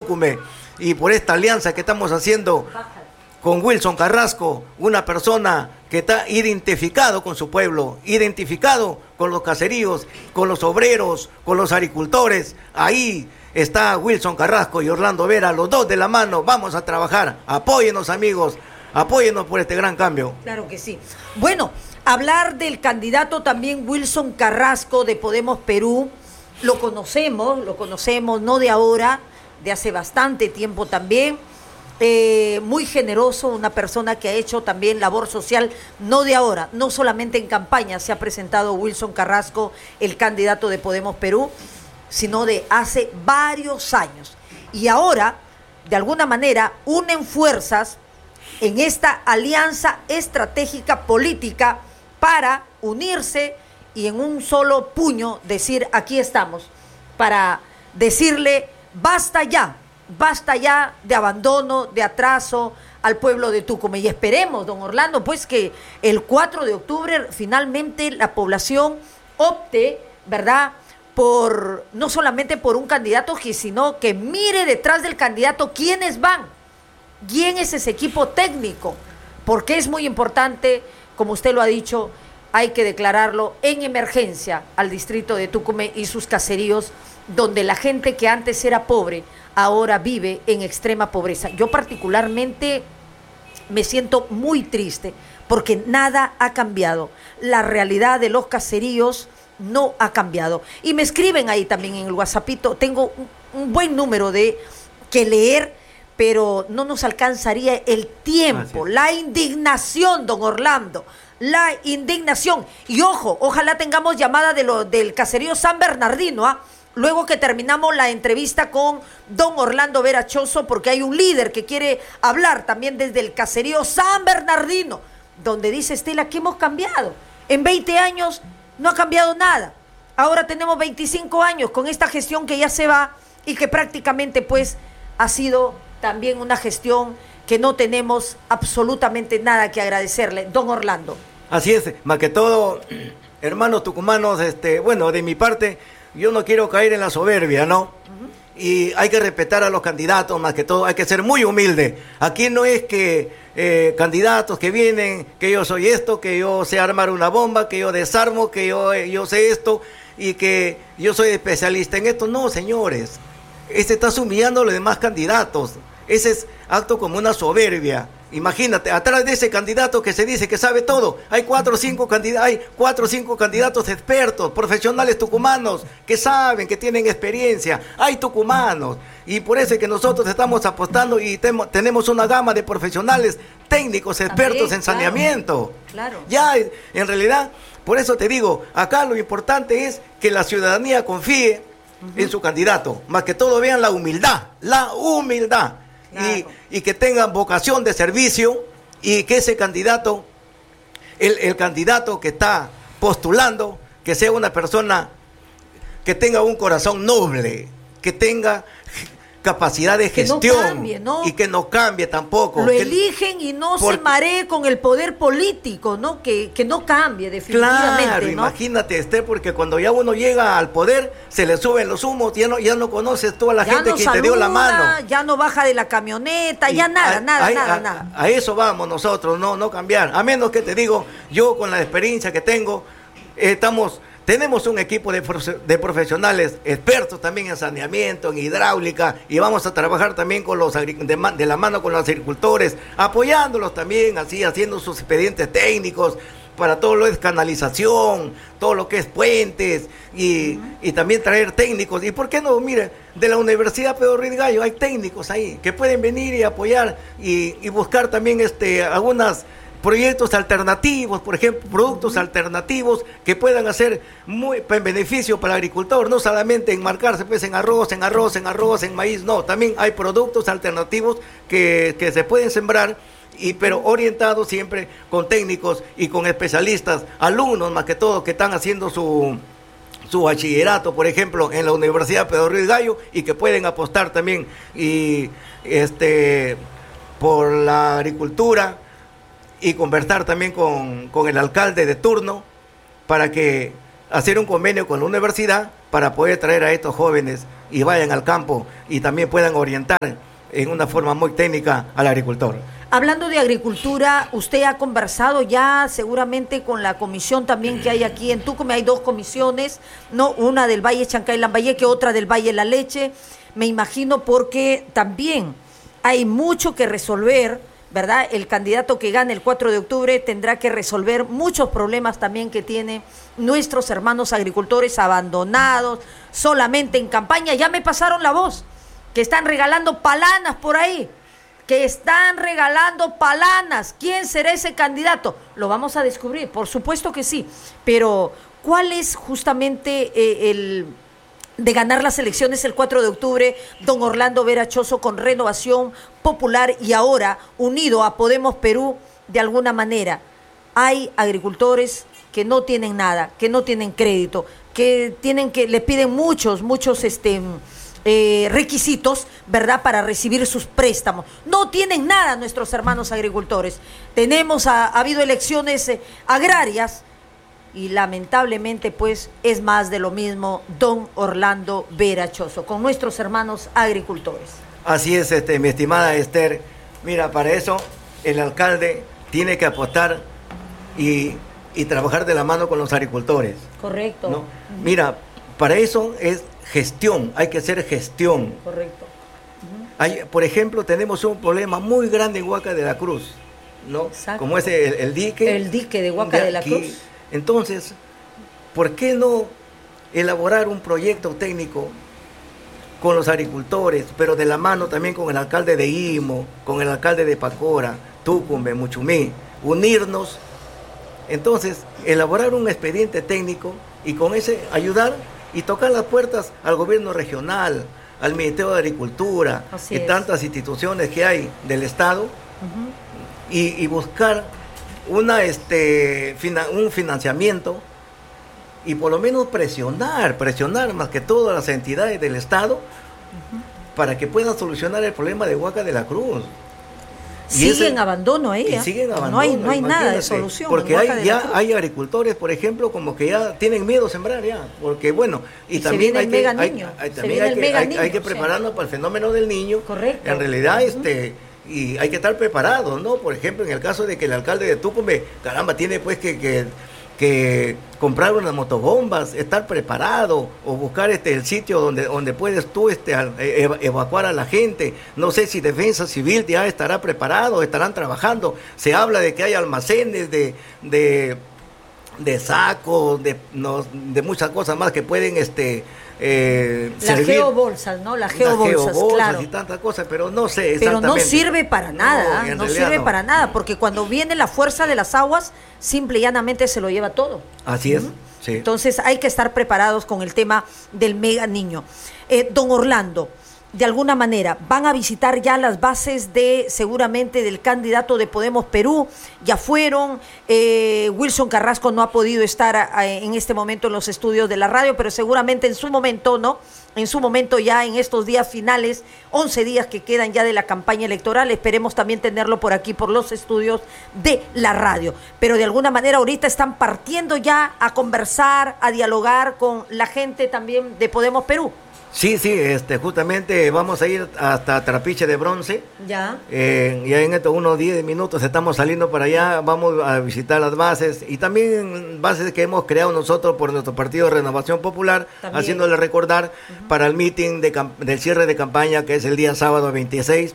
Tucumán y por esta alianza que estamos haciendo con Wilson Carrasco, una persona que está identificado con su pueblo, identificado con los caseríos, con los obreros, con los agricultores. Ahí está Wilson Carrasco y Orlando Vera, los dos de la mano. Vamos a trabajar. Apóyenos, amigos. Apóyenos por este gran cambio. Claro que sí. Bueno, hablar del candidato también Wilson Carrasco de Podemos Perú, lo conocemos no de ahora, de hace bastante tiempo también. Muy generoso, una persona que ha hecho también labor social, no de ahora, no solamente en campaña se ha presentado Wilson Carrasco, el candidato de Podemos Perú, sino de hace varios años. Y ahora, de alguna manera, unen fuerzas en esta alianza estratégica política para unirse y en un solo puño decir, aquí estamos, para decirle, basta ya de abandono, de atraso al pueblo de Tucumán. Y esperemos, don Orlando, pues que el 4 de octubre finalmente la población opte, ¿verdad?, por no solamente por un candidato, sino que mire detrás del candidato quiénes van, quién es ese equipo técnico, porque es muy importante, como usted lo ha dicho, hay que declararlo en emergencia al distrito de Tucumán y sus caseríos, donde la gente que antes era pobre ahora vive en extrema pobreza. Yo particularmente me siento muy triste porque nada ha cambiado. La realidad de los caseríos no ha cambiado. Y me escriben ahí también en el WhatsAppito, tengo un buen número de que leer, pero no nos alcanzaría el tiempo. La indignación, don Orlando, la indignación. Y ojo, ojalá tengamos llamada del caserío San Bernardino, luego que terminamos la entrevista con don Orlando Vera Choso, porque hay un líder que quiere hablar también desde el caserío San Bernardino, donde dice Estela que hemos cambiado. En 20 años no ha cambiado nada. Ahora tenemos 25 años con esta gestión que ya se va y que prácticamente pues ha sido también una gestión que no tenemos absolutamente nada que agradecerle. Don Orlando. Así es, más que todo, hermanos tucumanos, bueno, de mi parte, yo no quiero caer en la soberbia, ¿no? Y hay que respetar a los candidatos, más que todo, hay que ser muy humilde. Aquí no es que candidatos que vienen, que yo soy esto, que yo sé armar una bomba, que yo desarmo, que yo sé esto y que yo soy especialista en esto. No, señores, está humillando a los demás candidatos. Ese es acto como una soberbia. Imagínate, atrás de ese candidato que se dice que sabe todo, hay 4 o 5 candidatos expertos, profesionales tucumanos, que saben, que tienen experiencia. Hay tucumanos, y por eso es que nosotros estamos apostando y tenemos una gama de profesionales técnicos, expertos también, en saneamiento. Claro. Ya, en realidad, por eso te digo, acá lo importante es que la ciudadanía confíe en su candidato, más que todo vean la humildad. Claro. Y que tengan vocación de servicio y que ese candidato, el candidato que está postulando, que sea una persona que tenga un corazón noble, que tenga capacidad de gestión, que no cambie, ¿no? Y que no cambie tampoco. Lo eligen y no se maree con el poder político, ¿no? Que no cambie definitivamente. Claro, ¿no? Imagínate, porque cuando ya uno llega al poder, se le suben los humos, ya no conoces toda la gente que te dio la mano. Ya no baja de la camioneta, ya nada. A eso vamos nosotros, no cambiar. A menos que te digo, yo con la experiencia que tengo, tenemos un equipo de profesionales expertos también en saneamiento, en hidráulica, y vamos a trabajar también con de la mano con los agricultores, apoyándolos también, así haciendo sus expedientes técnicos para todo lo que es canalización, todo lo que es puentes, y también traer técnicos. ¿Y por qué no? Mire, de la Universidad Pedro Ruiz Gallo hay técnicos ahí que pueden venir y apoyar y buscar también algunas proyectos alternativos, por ejemplo, productos alternativos que puedan hacer en beneficio para el agricultor, no solamente enmarcarse pues en arroz, en maíz, no, también hay productos alternativos que se pueden sembrar, pero orientados siempre con técnicos y con especialistas, alumnos más que todo que están haciendo su bachillerato, por ejemplo, en la Universidad Pedro Ruiz Gallo, y que pueden apostar también por la agricultura, y conversar también con el alcalde de turno para que hacer un convenio con la universidad para poder traer a estos jóvenes y vayan al campo y también puedan orientar en una forma muy técnica al agricultor. Hablando de agricultura, usted ha conversado ya seguramente con la comisión también que hay aquí en Tucumán. Hay dos comisiones, ¿no? Una del Valle Chancay-Lambayeque, otra del Valle La Leche. Me imagino porque también hay mucho que resolver, ¿verdad? El candidato que gane el 4 de octubre tendrá que resolver muchos problemas también que tienen nuestros hermanos agricultores abandonados, solamente en campaña. Ya me pasaron la voz, que están regalando palanas por ahí. Que están regalando palanas. ¿Quién será ese candidato? Lo vamos a descubrir, por supuesto que sí. Pero, ¿cuál es justamente el de ganar las elecciones el 4 de octubre? Don Orlando Vera Choso con Renovación Popular y ahora unido a Podemos Perú, de alguna manera. Hay agricultores que no tienen nada, que no tienen crédito, que le piden muchos requisitos, ¿verdad?, para recibir sus préstamos. No tienen nada nuestros hermanos agricultores. Ha habido elecciones agrarias y lamentablemente pues es más de lo mismo, don Orlando Vera Choso, con nuestros hermanos agricultores. Así es, mi estimada Esther. Mira, para eso el alcalde tiene que apostar y trabajar de la mano con los agricultores. Correcto. ¿No? Mira, para eso es gestión, hay que hacer gestión. Correcto. Por ejemplo, tenemos un problema muy grande en Huaca de la Cruz, ¿no? Exacto. Como es el dique. El dique de Huaca de la Cruz. Entonces, ¿por qué no elaborar un proyecto técnico con los agricultores, pero de la mano también con el alcalde de Imo, con el alcalde de Pacora, Tucumbe, Muchumí, unirnos? Entonces, elaborar un expediente técnico y con ese ayudar y tocar las puertas al gobierno regional, al Ministerio de Agricultura y tantas instituciones que hay del Estado, y buscar un financiamiento y por lo menos presionar más que todo a las entidades del Estado para que puedan solucionar el problema de Huaca de la Cruz. Sigue en abandono ella. Siguen abandono, no hay nada de solución. Porque hay agricultores, por ejemplo, como que ya tienen miedo a sembrar ya. Porque bueno, y también hay que prepararnos para el fenómeno del niño. Correcto. En realidad, y hay que estar preparados, ¿no? Por ejemplo, en el caso de que el alcalde de Tucumbe, caramba, tiene pues que comprar unas motobombas, estar preparado, o buscar el sitio donde puedes tú evacuar a la gente. No sé si Defensa Civil ya estará preparado, estarán trabajando. Se habla de que hay almacenes de sacos, de muchas cosas más que pueden las geobolsas, ¿no? Las geobolsas, claro. Y tantas cosas, pero no sé exactamente. Pero no sirve para nada, no sirve para nada, porque cuando viene la fuerza de las aguas, simple y llanamente se lo lleva todo. Así es, sí. Entonces hay que estar preparados con el tema del mega niño. Don Orlando, de alguna manera, van a visitar ya las bases seguramente del candidato de Podemos Perú, ya fueron, Wilson Carrasco no ha podido estar en este momento en los estudios de la radio, pero seguramente en su momento, ¿no? En su momento ya en estos días finales, 11 días que quedan ya de la campaña electoral, esperemos también tenerlo por aquí, por los estudios de la radio. Pero de alguna manera ahorita están partiendo ya a conversar, a dialogar con la gente también de Podemos Perú. Sí, justamente vamos a ir hasta Trapiche de Bronce. Ya. Ya en estos unos 10 minutos estamos saliendo para allá, vamos a visitar las bases y también bases que hemos creado nosotros por nuestro partido de Renovación Popular, también haciéndole recordar para el meeting del cierre de campaña, que es el día sábado 26.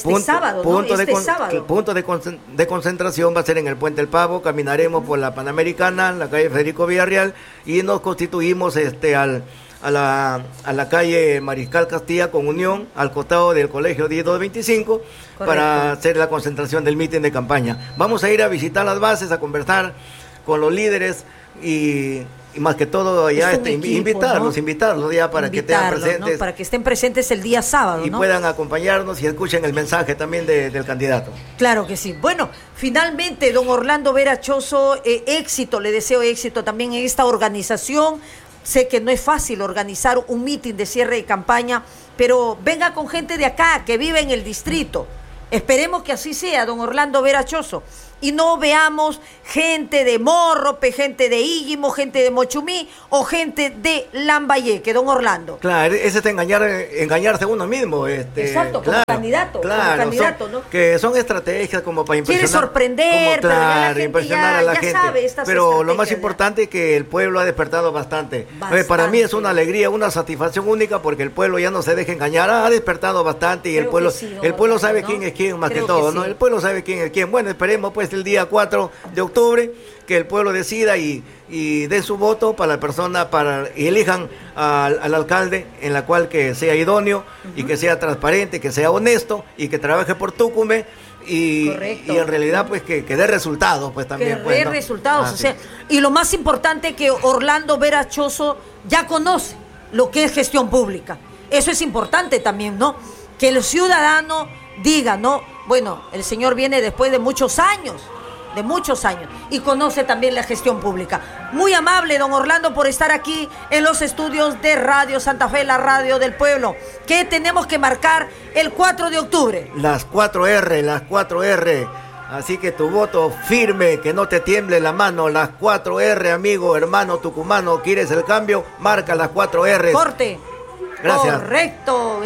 Punto de concentración va a ser en el Puente El Pavo, caminaremos por la Panamericana, la calle Federico Villarreal, y nos constituimos a la calle Mariscal Castilla con Unión, al costado del Colegio 10-225, para hacer la concentración del mitin de campaña. Vamos a ir a visitar las bases, a conversar con los líderes y más que todo ya invitarlos ya para que estén presentes, ¿no? Para que estén presentes el día sábado, y ¿no? puedan acompañarnos y escuchen el mensaje también del candidato. Claro que sí. Bueno, finalmente, don Orlando Vera Choso, éxito, le deseo éxito también en esta organización. Sé que no es fácil organizar un mitin de cierre de campaña, pero venga con gente de acá, que vive en el distrito. Esperemos que así sea, don Orlando Vera Choso. y no veamos gente de Morrope, gente de Íguimo, gente de Mochumí o gente de Lambayeque, don Orlando. Claro, ese es engañarse uno mismo. Exacto, como claro, candidato, claro, ¿no? Que son estrategias como para impresionar. Quiere sorprender, como, pero ya la claro, gente impresionar a la gente. sabe estas pero lo más estrategias, importante es que el pueblo ha despertado bastante. Para mí es una alegría, una satisfacción única porque el pueblo ya no se deja engañar, ha despertado bastante y el pueblo sabe quién es quién más que todo, ¿no? El pueblo sabe quién es quién. Bueno, esperemos pues el día 4 de octubre que el pueblo decida y dé su voto para la persona, y elijan al alcalde en la cual que sea idóneo y que sea transparente, que sea honesto y que trabaje por Tucumán. Y en realidad pues que dé resultados pues también. Que dé resultados, o sea, y lo más importante que Orlando Vera Chozo ya conoce lo que es gestión pública. Eso es importante también, ¿no? Que el ciudadano diga, ¿no? Bueno, el señor viene después de muchos años, y conoce también la gestión pública. Muy amable, don Orlando, por estar aquí en los estudios de Radio Santa Fe, la radio del pueblo. ¿Qué tenemos que marcar el 4 de octubre? Las 4R. Así que tu voto firme, que no te tiemble la mano. Las 4R, amigo, hermano tucumano, ¿quieres el cambio? Marca las 4R. Corte. Gracias. Correcto.